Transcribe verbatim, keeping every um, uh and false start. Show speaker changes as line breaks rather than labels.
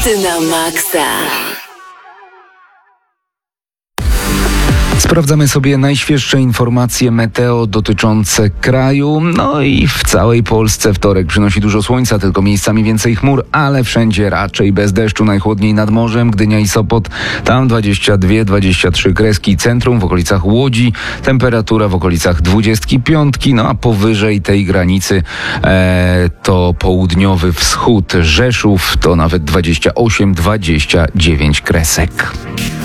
Hity na maksa.
Sprawdzamy sobie najświeższe informacje meteo dotyczące kraju. No i w całej Polsce wtorek przynosi dużo słońca, tylko miejscami więcej chmur, ale wszędzie raczej bez deszczu. Najchłodniej nad morzem, Gdynia i Sopot, tam dwadzieścia dwa dwadzieścia trzy kreski, centrum w okolicach Łodzi, temperatura w okolicach dwudziestki piątki, no a powyżej tej granicy e, to południowy wschód, Rzeszów, to nawet dwadzieścia osiem dwadzieścia dziewięć kresek.